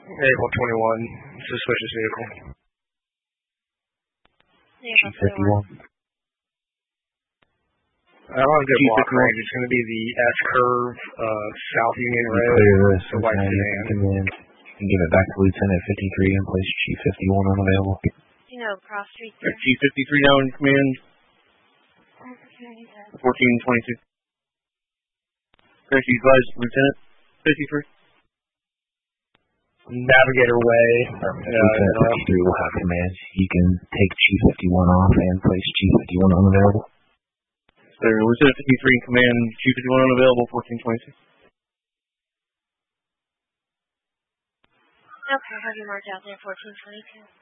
April 21. It's a Switch's vehicle. G51. I don't have a good block range. It's going to be the S-curve South Union Road. Clear this. The white sedan. Command. And give it back to Lieutenant 53 and place G51 unavailable. Cross Street. G53 now in command. 1422. Gracie, advise Lieutenant 53. Navigator Way. Lieutenant 53 will have command. You can take G51 off and place G51 unavailable. There, Lieutenant 53 in command, G51 unavailable, 1422. Okay, have you marked out there, 1422?